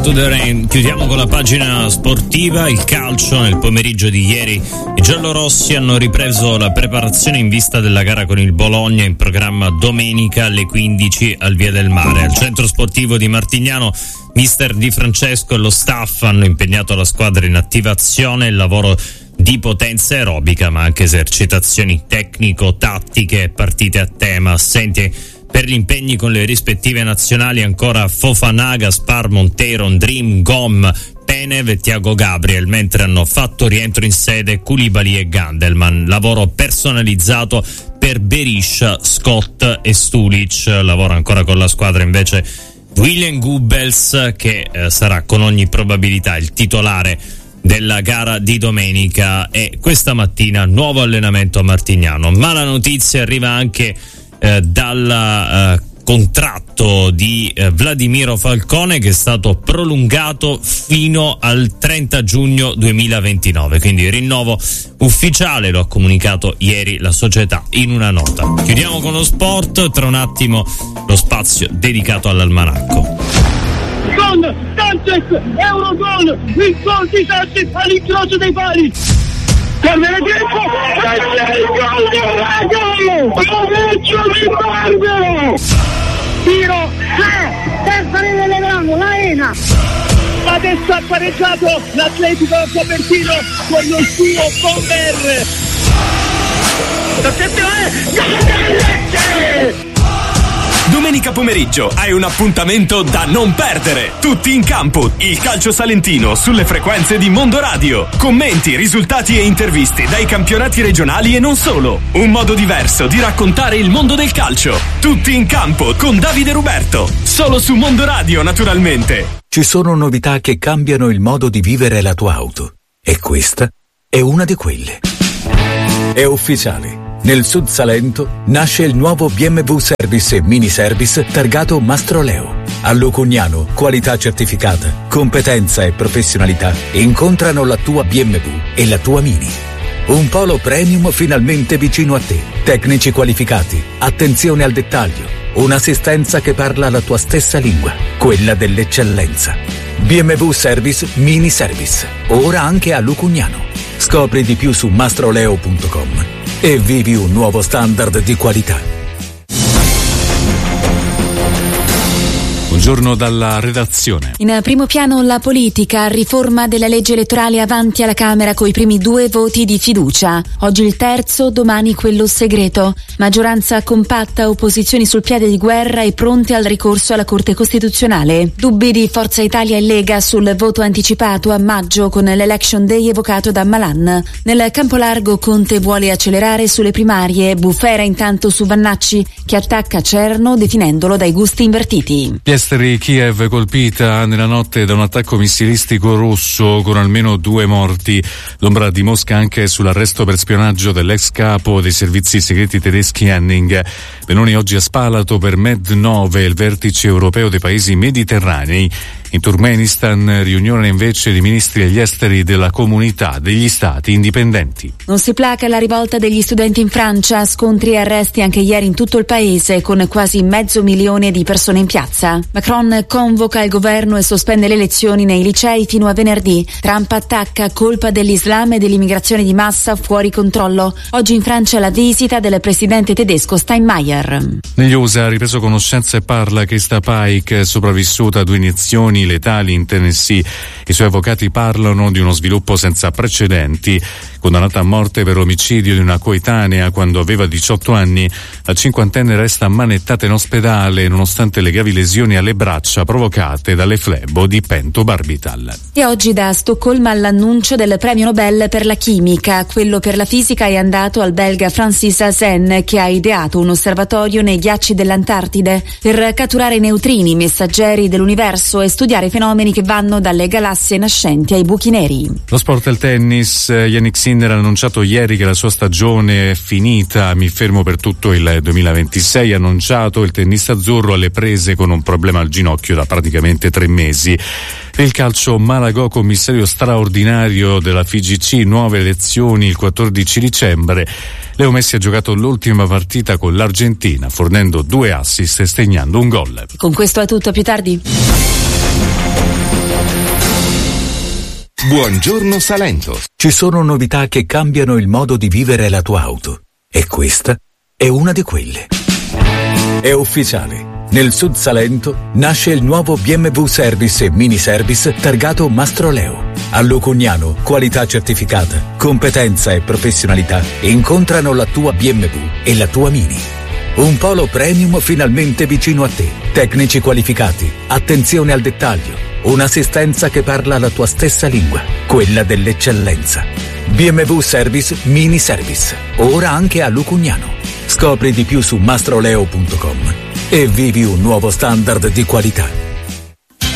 to the Rain. Chiudiamo con la pagina sportiva. Il calcio. Nel pomeriggio di ieri i giallorossi hanno ripreso la preparazione in vista della gara con il Bologna, in programma domenica alle 15 al Via del Mare. Al centro sportivo di Martignano mister Di Francesco e lo staff hanno impegnato la squadra in attivazione e il lavoro di potenza aerobica, ma anche esercitazioni tecnico-tattiche e partite a tema. Assenti per gli impegni con le rispettive nazionali ancora Fofana, Gaspar, Montero, Dream, Gom, Penev e Thiago Gabriel, mentre hanno fatto rientro in sede Koulibaly e Gandelman. Lavoro personalizzato per Berisha, Scott e Stulic. Lavora ancora con la squadra invece William Goebbels, che sarà con ogni probabilità il titolare della gara di domenica, e questa mattina nuovo allenamento a Martignano. Ma la notizia arriva anche dal contratto di Vladimiro Falcone, che è stato prolungato fino al 30 giugno 2029, quindi rinnovo ufficiale, lo ha comunicato ieri la società in una nota. Chiudiamo con lo sport, tra un attimo lo spazio dedicato all'almanacco. Con Sanchez, Eurogol, il gol di Sanchez all'incrocio dei pali. Perdere tempo, il gol di Rago, Pareggio di Barbero. Tiro, terza rete dell'anno, la Ena. Adesso ha pareggiato l'Atletico Copertino con lo suo bomber. Attenzione, gol del Lecce! Domenica pomeriggio hai un appuntamento da non perdere. Tutti in campo, il calcio salentino sulle frequenze di Mondo Radio. Commenti, risultati e interviste dai campionati regionali e non solo. Un modo diverso di raccontare il mondo del calcio. Tutti in campo con Davide Ruberto. Solo su Mondo Radio, naturalmente. Ci sono novità che cambiano il modo di vivere la tua auto. E questa è una di quelle. È ufficiale. Nel Sud Salento nasce il nuovo BMW Service e Mini Service targato Mastroleo. A Lucugnano, qualità certificata, competenza e professionalità incontrano la tua BMW e la tua Mini. Un polo premium finalmente vicino a te. Tecnici qualificati, attenzione al dettaglio, un'assistenza che parla la tua stessa lingua, quella dell'eccellenza. BMW Service Mini Service, ora anche a Lucugnano. Scopri di più su mastroleo.com e vivi un nuovo standard di qualità. Buongiorno dalla redazione. In primo piano la politica, riforma della legge elettorale avanti alla Camera coi primi 2 voti di fiducia. Oggi il terzo, domani quello segreto. Maggioranza compatta, opposizioni sul piede di guerra e pronte al ricorso alla Corte Costituzionale. Dubbi di Forza Italia e Lega sul voto anticipato a maggio con l'Election Day evocato da Malan. Nel campo largo Conte vuole accelerare sulle primarie, bufera intanto su Vannacci che attacca Cerno definendolo dai gusti invertiti. Kiev colpita nella notte da un attacco missilistico russo con almeno 2 morti. L'ombra di Mosca anche sull'arresto per spionaggio dell'ex capo dei servizi segreti tedeschi Henning. Meloni oggi a Spalato per Med9, il vertice europeo dei paesi mediterranei. In Turkmenistan riunione invece di ministri degli esteri della comunità degli stati indipendenti. Non si placa la rivolta degli studenti in Francia, scontri e arresti anche ieri in tutto il paese con quasi 500.000 di persone in piazza. Macron convoca il governo e sospende le lezioni nei licei fino a venerdì. Trump attacca colpa dell'Islam e dell'immigrazione di massa fuori controllo. Oggi in Francia la visita del presidente tedesco Steinmeier. Negli USA ha ripreso conoscenza e parla Krista Pike, sopravvissuta a 2 iniezioni letali in Tennessee. I suoi avvocati parlano di uno sviluppo senza precedenti. Condannata a morte per omicidio di una coetanea quando aveva 18 anni, la cinquantenne resta ammanettata in ospedale nonostante le gravi lesioni alle braccia provocate dalle flebo di pentobarbital. E oggi da Stoccolma l'annuncio del premio Nobel per la chimica. Quello per la fisica è andato al belga Francis Hazen, che ha ideato un osservatorio nei ghiacci dell'Antartide per catturare i neutrini messaggeri dell'universo e studiare fenomeni che vanno dalle galassie nascenti ai buchi neri. Lo sport e il tennis. Jannik Sinner ha annunciato ieri che la sua stagione è finita. Mi fermo per tutto il 2026, ha annunciato il tennista azzurro alle prese con un problema al ginocchio da praticamente 3 mesi. Per il calcio Malagò, commissario straordinario della FIGC, nuove elezioni il 14 dicembre. Leo Messi ha giocato l'ultima partita con l'Argentina, fornendo 2 assist e segnando un gol. Con questo è tutto, più tardi. Buongiorno Salento. Ci sono novità che cambiano il modo di vivere la tua auto. E questa è una di quelle. È ufficiale. Nel Sud Salento nasce il nuovo BMW Service e Mini Service targato Mastroleo. A Lucugnano, qualità certificata, competenza e professionalità incontrano la tua BMW e la tua Mini. Un polo premium finalmente vicino a te. Tecnici qualificati, attenzione al dettaglio, un'assistenza che parla la tua stessa lingua, quella dell'eccellenza. BMW Service Mini Service, ora anche a Lucugnano. Scopri di più su mastroleo.com e vivi un nuovo standard di qualità.